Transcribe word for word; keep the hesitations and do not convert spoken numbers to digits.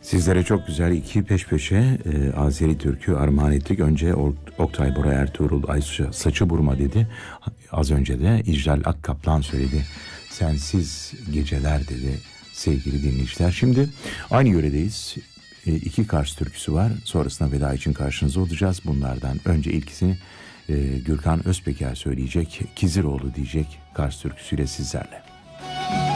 Sizlere çok güzel iki peş peşe e, Azeri türkü armağan ettik. Önce Oktay Bora Ertuğrul Aysu saçı burma dedi. Az önce de İclal Akkaplan söyledi. Sensiz geceler dedi sevgili dinleyiciler. Şimdi aynı yöredeyiz. E, iki Kars türküsü var. Sonrasında veda için karşınızda olacağız. Bunlardan önce ilkisini e, Gürkan Özpeker söyleyecek. Kiziroğlu diyecek Kars türküsüyle sizlerle.